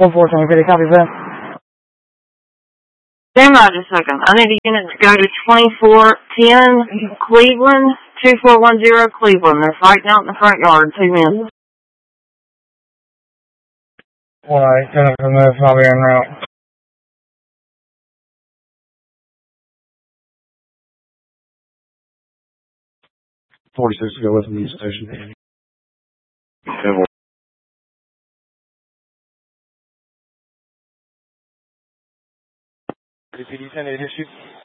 11450, copy that. Stand by just a second. I need a unit to go to 2410 Cleveland, 2410 Cleveland. They're fighting out in the front yard, 2 men. Alright, from this, I'll be en route. 46 to go with me, station. Did you send an issue?